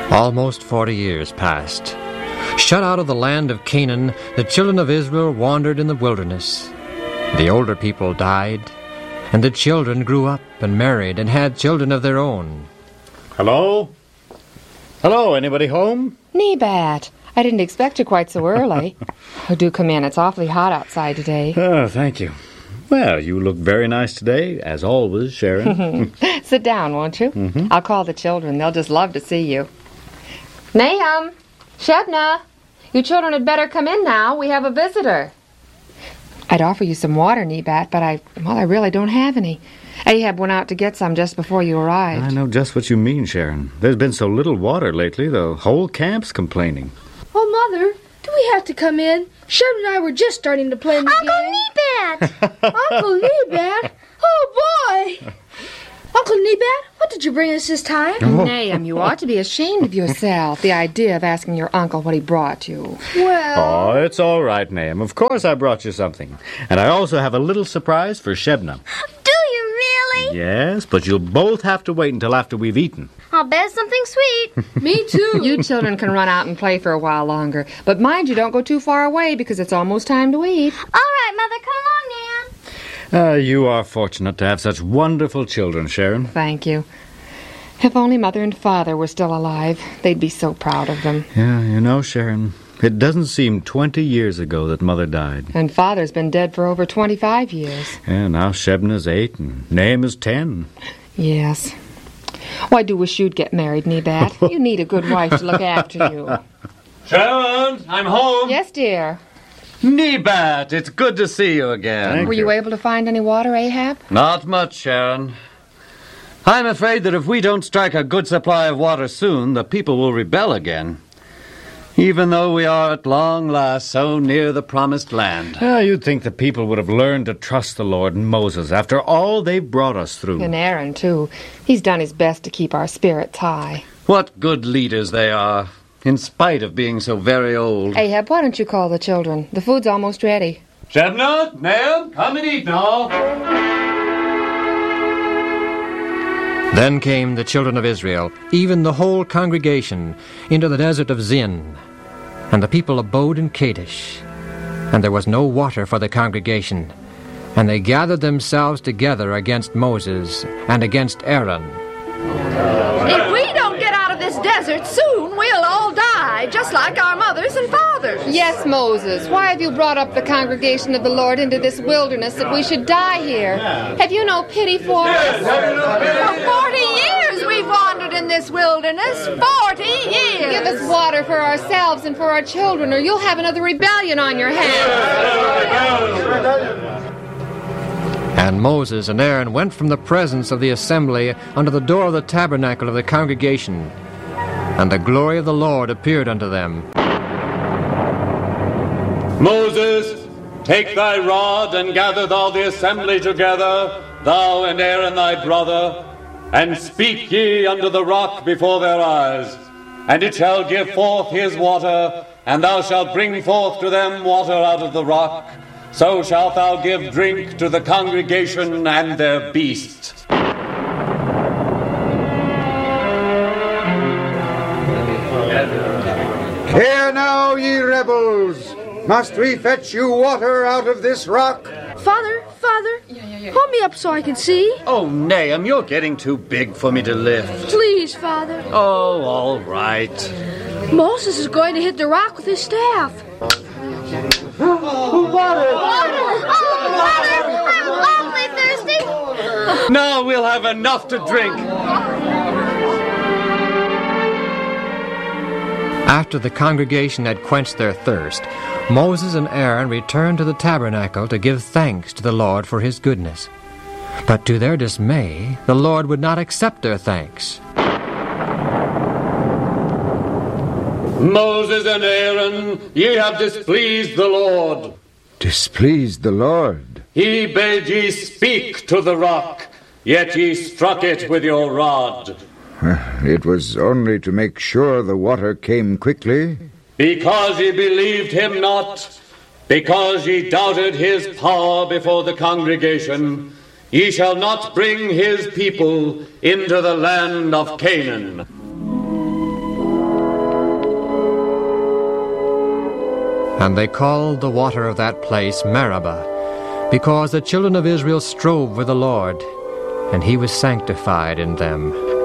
Almost 40 years passed. Shut out of the land of Canaan, the children of Israel wandered in the wilderness. The older people died, and the children grew up and married and had children of their own. Hello? Hello, anybody home? Nebat, I didn't expect you quite so early. Oh, do come in. It's awfully hot outside today. Oh, thank you. Well, you look very nice today, as always, Sharon. Sit down, won't you? Mm-hmm. I'll call the children. They'll just love to see you. Nahum! Shebna! You children had better come in now. We have a visitor. I'd offer you some water, Nebat, but I really don't have any. Ahab went out to get some just before you arrived. I know just what you mean, Sharon. There's been so little water lately, the whole camp's complaining. Oh, Mother, do we have to come in? Shebna and I were just starting to play in the game. Uncle Nebat! Uncle Nebat? Oh, boy! Uncle Nebat, what did you bring us this time? Nahum, you ought to be ashamed of yourself. The idea of asking your uncle what he brought you. Well... Oh, it's all right, Nahum. Of course I brought you something. And I also have a little surprise for Shebna. Do you really? Yes, but you'll both have to wait until after we've eaten. I'll bet it's something sweet. Me too. You children can run out and play for a while longer. But mind you, don't go too far away because it's almost time to eat. All right, Mother, come along, Nan. You are fortunate to have such wonderful children, Sharon. Thank you. If only Mother and Father were still alive, they'd be so proud of them. Yeah, you know, Sharon, it doesn't seem 20 years ago that Mother died. And Father's been dead for over 25 years. Yeah, now Shebna's 8 and Nahum is 10. Yes. Oh, I do wish you'd get married, Nebat. You need a good wife to look after you. Sharon, I'm home. Yes, dear. Nebat, it's good to see you again. Thank Were you able to find any water, Ahab? Not much, Sharon. I'm afraid that if we don't strike a good supply of water soon, the people will rebel again. Even though we are at long last so near the promised land. You'd think the people would have learned to trust the Lord and Moses after all they've brought us through. And Aaron, too. He's done his best to keep our spirits high. What good leaders they are, in spite of being so very old. Ahab, why don't you call the children? The food's almost ready. Shebna, Nahum, come and eat now. Then came the children of Israel, even the whole congregation, into the desert of Zin. And the people abode in Kadesh. And there was no water for the congregation. And they gathered themselves together against Moses and against Aaron. If we don't get out of this desert soon, we'll all die, just like our mothers and fathers. Yes, Moses. Why have you brought up the congregation of the Lord into this wilderness that we should die here? Have you no pity for us? For 40 years we've wandered in this wilderness. 40 years. Give us water for ourselves and for our children, or you'll have another rebellion on your hands. And Moses and Aaron went from the presence of the assembly unto the door of the tabernacle of the congregation. And the glory of the Lord appeared unto them. Moses, take thy rod and gather thou the assembly together, thou and Aaron thy brother, and speak ye unto the rock before their eyes. And it shall give forth his water, and thou shalt bring forth to them water out of the rock. So shalt thou give drink to the congregation and their beasts. Hear now, ye rebels! Must we fetch you water out of this rock? Father, hold me up so I can see. Oh, Nahum, you're getting too big for me to lift. Please, Father. Oh, all right. Moses is going to hit the rock with his staff. Oh, Mother, I'm awfully thirsty. Now we'll have enough to drink. After the congregation had quenched their thirst, Moses and Aaron returned to the tabernacle to give thanks to the Lord for his goodness. But to their dismay, the Lord would not accept their thanks. Moses and Aaron, ye have displeased the Lord. Displeased the Lord? He bade ye speak to the rock, yet ye struck it with your rod. It was only to make sure the water came quickly. Because ye believed him not, because ye doubted his power before the congregation, ye shall not bring his people into the land of Canaan. And they called the water of that place Meribah, because the children of Israel strove with the Lord, and he was sanctified in them.